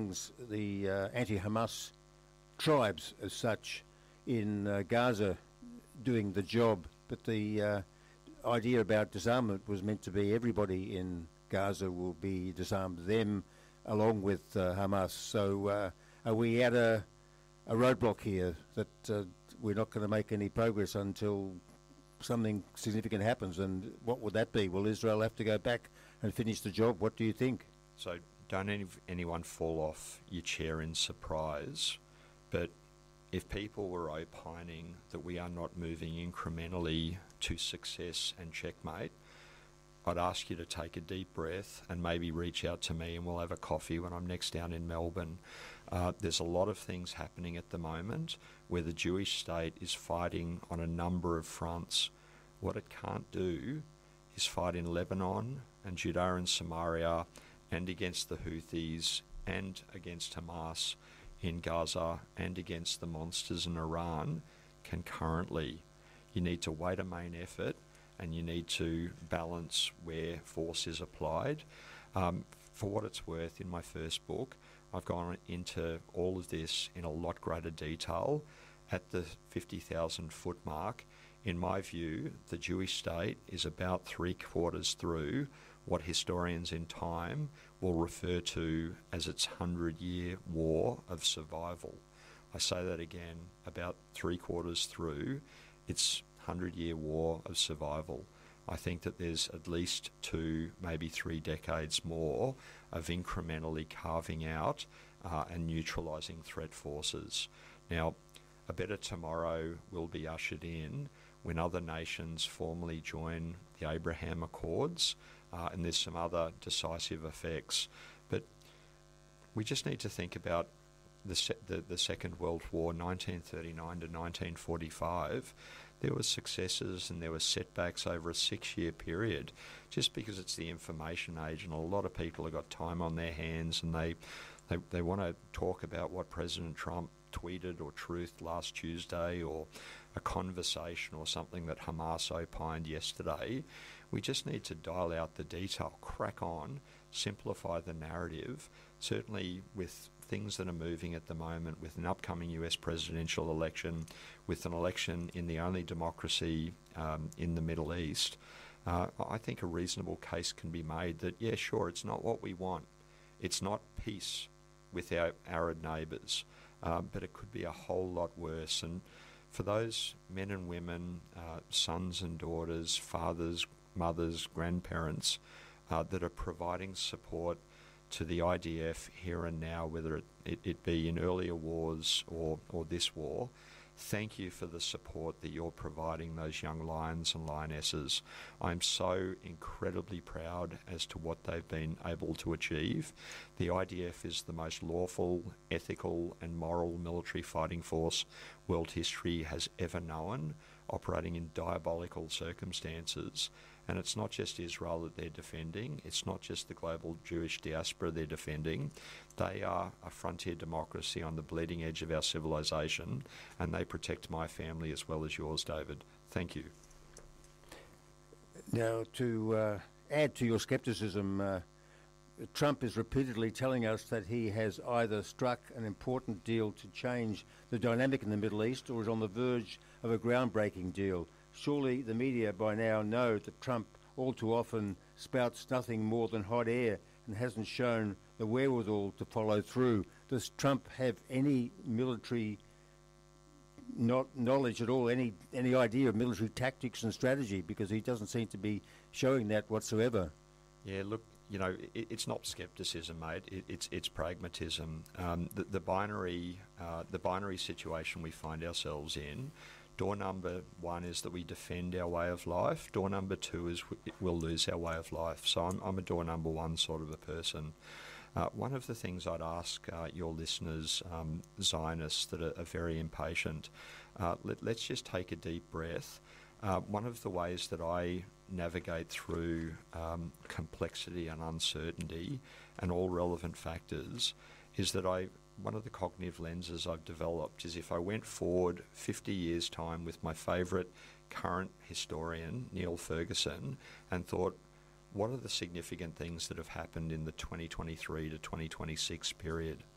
things, the anti-Hamas tribes as such in Gaza doing the job, but the idea about disarmament was meant to be everybody in Gaza will be disarmed, them along with Hamas. So are we at a roadblock here that we're not going to make any progress until something significant happens? And what would that be? Will Israel have to go back and finish the job? What do you think? So don't anyone fall off your chair in surprise, but if people were opining that we are not moving incrementally to success and checkmate, I'd ask you to take a deep breath and maybe reach out to me and we'll have a coffee when I'm next down in Melbourne. There's a lot of things happening at the moment where the Jewish state is fighting on a number of fronts. What it can't do is fight in Lebanon and Judea and Samaria and against the Houthis and against Hamas in Gaza and against the monsters in Iran concurrently. You need to weigh a main effort and you need to balance where force is applied. For what it's worth, in my first book, I've gone into all of this in a lot greater detail. At the 50,000 foot mark, in my view, the Jewish state is about 3/4 through what historians in time will refer to as its 100-year war of survival. I say that again, about 3/4 through its 100-year war of survival. I think that there's at least 2, maybe 3 decades more of incrementally carving out and neutralising threat forces. Now, a better tomorrow will be ushered in when other nations formally join the Abraham Accords, and there's some other decisive effects. But we just need to think about the Second World War, 1939 to 1945. There were successes and there were setbacks over a 6-year period, just because it's the information age and a lot of people have got time on their hands and they want to talk about what President Trump tweeted or truthed last Tuesday or a conversation or something that Hamas opined yesterday. We just need to dial out the detail, crack on, simplify the narrative, certainly with things that are moving at the moment, with an upcoming US presidential election, with an election in the only democracy in the Middle East. I think a reasonable case can be made that, yeah, sure, it's not what we want. It's not peace with our Arab neighbours, but it could be a whole lot worse. And for those men and women, sons and daughters, fathers, mothers, grandparents that are providing support to the IDF here and now, whether it be in earlier wars or this war, thank you for the support that you're providing those young lions and lionesses. I'm so incredibly proud as to what they've been able to achieve. The IDF is the most lawful, ethical and moral military fighting force world history has ever known, operating in diabolical circumstances. And it's not just Israel that they're defending, it's not just the global Jewish diaspora they're defending. They are a frontier democracy on the bleeding edge of our civilization, and they protect my family as well as yours, David. Thank you. Now, to add to your scepticism, Trump is repeatedly telling us that he has either struck an important deal to change the dynamic in the Middle East or is on the verge of a groundbreaking deal. Surely the media by now know that Trump all too often spouts nothing more than hot air and hasn't shown the wherewithal to follow through. Does Trump have any military knowledge at all, any idea of military tactics and strategy? Because he doesn't seem to be showing that whatsoever. Yeah, look, you know, it's not scepticism, mate. It's pragmatism. The binary situation we find ourselves in. Door number 1 is that we defend our way of life. Door number 2 is we'll lose our way of life. So I'm a door number 1 sort of a person. One of the things I'd ask your listeners, Zionists that are very impatient, let's just take a deep breath. One of the ways that I navigate through complexity and uncertainty and all relevant factors is that one of the cognitive lenses I've developed is if I went forward 50 years' time with my favourite current historian, Neil Ferguson, and thought, what are the significant things that have happened in the 2023 to 2026 period?